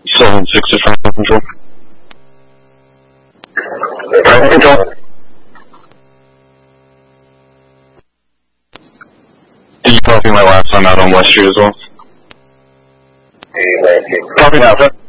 765 control. Control. Did you copy my last time out on West Street as well? Copy that.